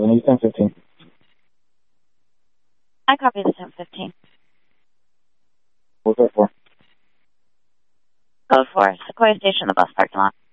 I need 10:15. I copy the 10:15. What's that for? Code 4, Sequoia Station, the bus parking lot.